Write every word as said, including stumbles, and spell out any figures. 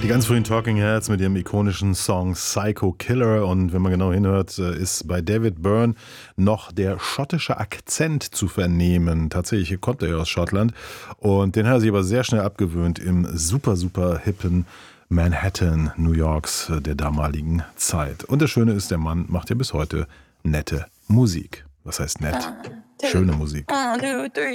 Die ganz frühen Talking Heads mit ihrem ikonischen Song Psycho Killer. Und wenn man genau hinhört, ist bei David Byrne noch der schottische Akzent zu vernehmen. Tatsächlich kommt er ja aus Schottland. Und den hat er sich aber sehr schnell abgewöhnt im super, super hippen Manhattan, New Yorks der damaligen Zeit. Und das Schöne ist, der Mann macht ja bis heute nette Musik. Was heißt nett? Schöne Musik. One, two, three.